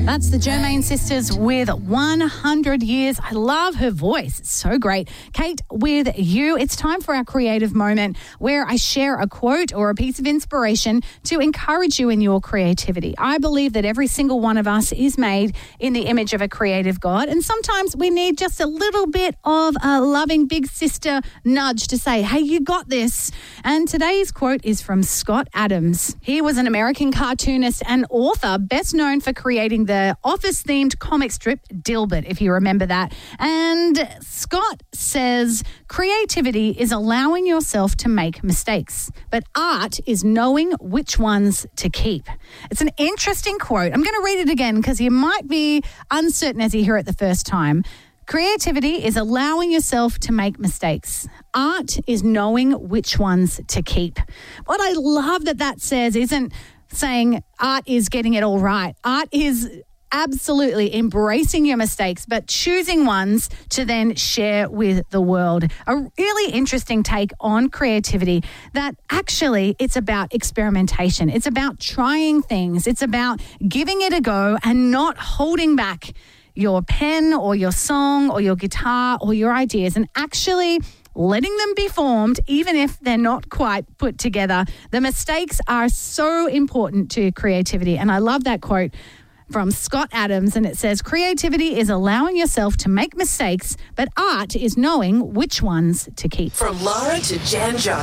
That's the Germain Sisters with 100 Years. I love her voice. It's so great. Kate, with you, it's time for our creative moment where I share a quote or a piece of inspiration to encourage you in your creativity. I believe that every single one of us is made in the image of a creative God, and sometimes we need just a little bit of a loving big sister nudge to say, hey, you got this. And today's quote is from Scott Adams. He was an American cartoonist and author, best known for creating the Office-themed comic strip Dilbert, if you remember that. And Scott says, creativity is allowing yourself to make mistakes, but art is knowing which ones to keep. It's an interesting quote. I'm going to read it again because you might be uncertain as you hear it the first time. Creativity is allowing yourself to make mistakes. Art is knowing which ones to keep. What I love that says isn't saying art is getting it all right. Art is absolutely embracing your mistakes, but choosing ones to then share with the world. A really interesting take on creativity, that actually it's about experimentation. It's about trying things. It's about giving it a go and not holding back your pen or your song or your guitar or your ideas, and actually letting them be formed, even if they're not quite put together. The mistakes are so important to creativity. And I love that quote from Scott Adams, and it says, creativity is allowing yourself to make mistakes, but art is knowing which ones to keep. From Lara to Jan Juck,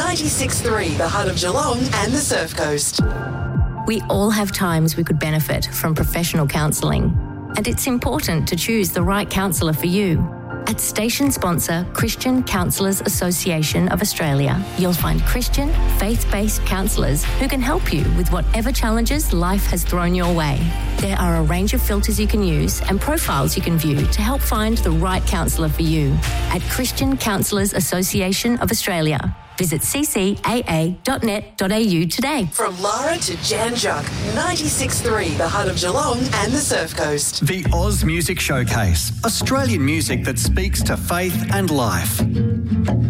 96.3, the heart of Geelong and the Surf Coast. We all have times we could benefit from professional counselling, and it's important to choose the right counsellor for you. At station sponsor Christian Counsellors Association of Australia, you'll find Christian, faith-based counsellors who can help you with whatever challenges life has thrown your way. There are a range of filters you can use and profiles you can view to help find the right counsellor for you. At Christian Counsellors Association of Australia, visit ccaa.net.au today. From Lara to Jan Juck, 96.3, the heart of Geelong and the Surf Coast. The Oz Music Showcase, Australian music that speaks to faith and life.